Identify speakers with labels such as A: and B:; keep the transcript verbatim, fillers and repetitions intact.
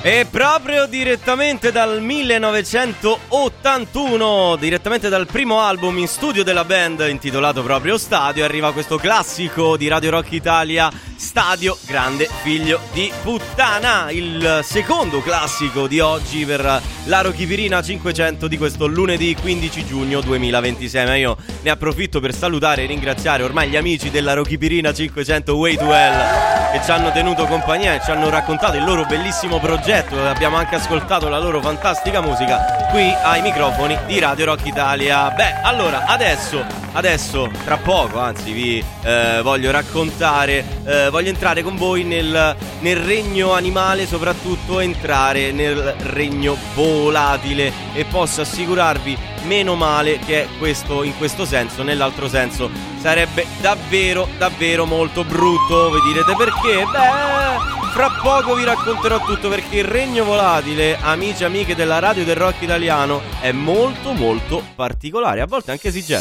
A: E proprio direttamente dal millenovecentottantuno, direttamente dal primo album in studio della band intitolato proprio Stadio, arriva questo classico di Radio Rock Italia, Stadio Grande Figlio di Puttana, il secondo classico di oggi per l'Arochipirina cinquecento di questo lunedì quindici giugno duemilaventisei. Ma io ne approfitto per salutare e ringraziare ormai gli amici dell'Arochipirina cinquecento Way to Hell che ci hanno tenuto compagnia e ci hanno raccontato il loro bellissimo progetto. Abbiamo anche ascoltato la loro fantastica musica qui ai microfoni di Radio Rock Italia. Beh, allora adesso, adesso tra poco, anzi vi eh, voglio raccontare, eh, voglio entrare con voi nel, nel regno animale, soprattutto entrare nel regno volatile, e posso assicurarvi, meno male che questo in questo senso, nell'altro senso sarebbe davvero davvero molto brutto. Vi direte perché? Beh, fra poco vi racconterò tutto, perché il regno volatile, amici e amiche della radio del rock italiano, è molto molto particolare, a volte anche esigenza.